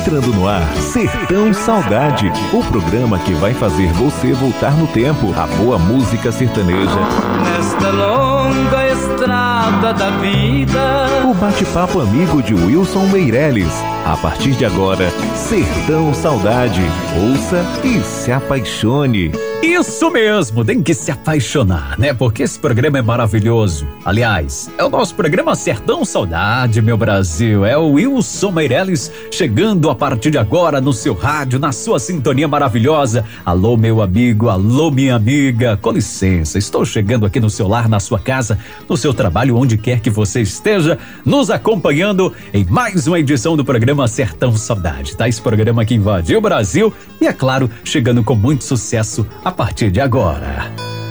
Entrando no ar, Sertão Saudade, o programa que vai fazer você voltar no tempo. A boa música sertaneja. Nesta longa estrada da vida. O bate-papo amigo de Wilson Meirelles. A partir de agora, Sertão Saudade. Ouça e se apaixone. Isso mesmo, tem que se apaixonar, né? Porque esse programa é maravilhoso. Aliás, é o nosso programa Sertão Saudade, meu Brasil. É o Wilson Meirelles chegando a partir de agora no seu rádio, na sua sintonia maravilhosa. Alô, meu amigo, alô, minha amiga. Com licença, estou chegando aqui no seu lar, na sua casa, no seu trabalho, onde quer que você esteja, nos acompanhando em mais uma edição do programa Sertão Saudade, tá? Esse programa que invadiu o Brasil e, é claro, chegando com muito sucesso a partir de agora.